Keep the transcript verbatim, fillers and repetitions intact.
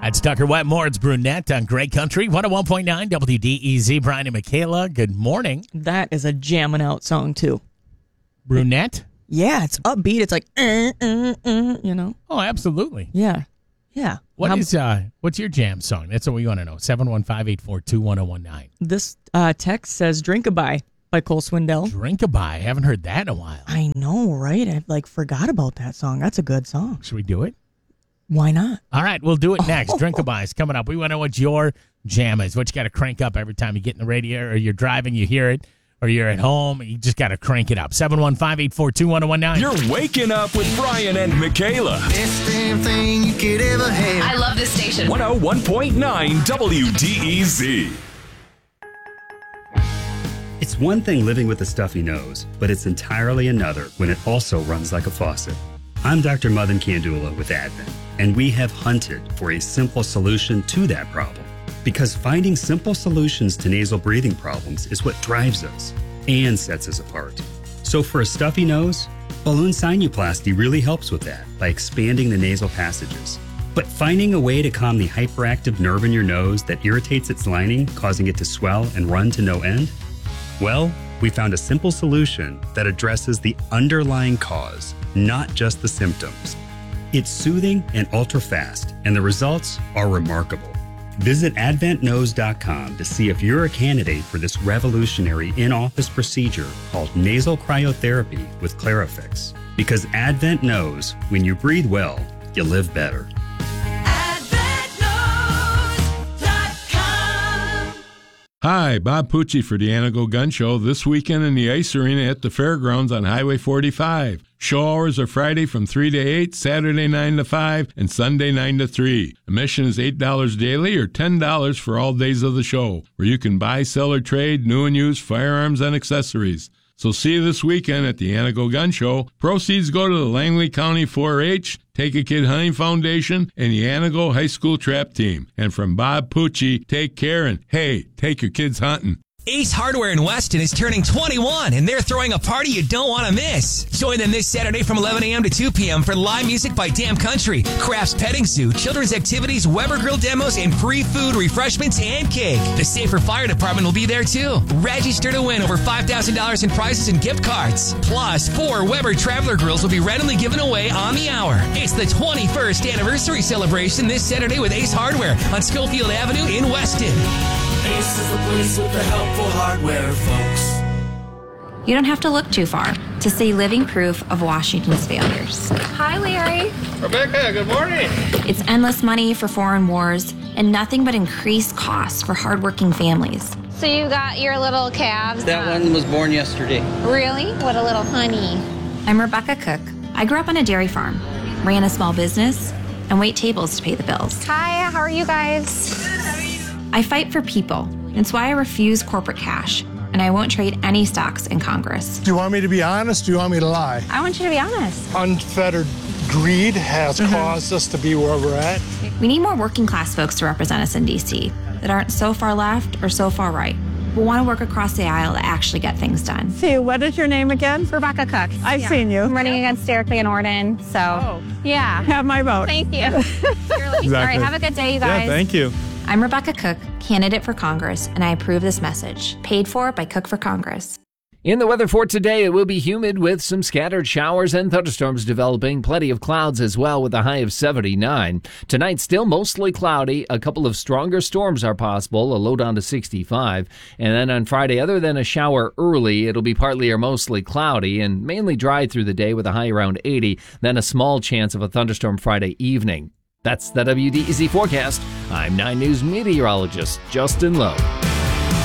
That's Tucker Wetmore. It's Brunette on Great Country, one oh one point nine W D E Z. Brian and Michaela, good morning. That is a jamming out song, too. Brunette? Yeah, it's upbeat. It's like, uh, uh, uh, you know? Oh, absolutely. Yeah. Yeah. What How- is, uh, what's your jam song? That's what we want to know. seven one five, eight four two, one oh one nine. This uh, text says Drink-A-Bye by Cole Swindell. Drink-A-Bye. Haven't heard that in a while. I know, right? I like forgot about that song. That's a good song. Should we do it? Why not? All right, we'll do it next. Drink-A-Bye is coming up. We want to know what your jam is, what you got to crank up every time you get in the radio or you're driving, you hear it, or you're at home, you just got to crank it up. seven one five, eight four two, one oh one nine. You're waking up with Brian and Michaela. Best damn thing you could ever have. I love this station. one oh one point nine W D E Z. It's one thing living with a stuffy nose, but it's entirely another when it also runs like a faucet. I'm Doctor Madan Kandula with Advent, and we have hunted for a simple solution to that problem. Because finding simple solutions to nasal breathing problems is what drives us and sets us apart. So for a stuffy nose, balloon sinuplasty really helps with that by expanding the nasal passages. But finding a way to calm the hyperactive nerve in your nose that irritates its lining, causing it to swell and run to no end? Well, we found a simple solution that addresses the underlying cause, not just the symptoms. It's soothing and ultra-fast, and the results are remarkable. Visit advent nose dot com to see if you're a candidate for this revolutionary in-office procedure called nasal cryotherapy with Clarifix. Because Advent knows when you breathe well, you live better. Hi, Bob Pucci for the Anago Gun Show this weekend in the Ice Arena at the Fairgrounds on Highway forty-five. Show hours are Friday from three to eight, Saturday nine to five, and Sunday nine to three. Admission is eight dollars daily or ten dollars for all days of the show, where you can buy, sell, or trade new and used firearms and accessories. So see you this weekend at the Anago Gun Show. Proceeds go to the Langley County four H, Take a Kid Hunting Foundation, and the Anago High School Trap Team. And from Bob Pucci, take care and, hey, take your kids hunting. Ace Hardware in Weston is turning twenty-one, and they're throwing a party you don't want to miss. Join them this Saturday from eleven a.m. to two p.m. for live music by Damn Country, Crafts Petting Zoo, children's activities, Weber Grill demos, and free food, refreshments, and cake. The Safer Fire Department will be there, too. Register to win over five thousand dollars in prizes and gift cards. Plus, four Weber Traveler Grills will be randomly given away on the hour. It's the twenty-first anniversary celebration this Saturday with Ace Hardware on Schofield Avenue in Weston. Ace is the place with the helpful hardware, folks. You don't have to look too far to see living proof of Washington's failures. Hi, Larry. Rebecca, good morning. It's endless money for foreign wars and nothing but increased costs for hardworking families. So you got your little calves? That um, one was born yesterday. Really? What a little honey. I'm Rebecca Cook. I grew up on a dairy farm, ran a small business, and wait tables to pay the bills. Hi, how are you guys? I fight for people. It's why I refuse corporate cash, and I won't trade any stocks in Congress. Do you want me to be honest? Do you want me to lie? I want you to be honest. Unfettered greed has mm-hmm. caused us to be where we're at. We need more working class folks to represent us in D C that aren't so far left or so far right, but want to work across the aisle to actually get things done. See, what is your name again? Rebecca Cook. I've yeah. seen you. I'm running against Derek Van Orden, so oh. yeah. Have my vote. Thank you. Exactly. All right, have a good day, you guys. Yeah, thank you. I'm Rebecca Cook, candidate for Congress, and I approve this message. Paid for by Cook for Congress. In the weather for today, it will be humid with some scattered showers and thunderstorms developing. Plenty of clouds as well with a high of seventy-nine. Tonight, still mostly cloudy. A couple of stronger storms are possible, a low down to sixty-five. And then on Friday, other than a shower early, it'll be partly or mostly cloudy and mainly dry through the day with a high around eighty. Then a small chance of a thunderstorm Friday evening. That's the W D E Z forecast. I'm nine News meteorologist Justin Lowe.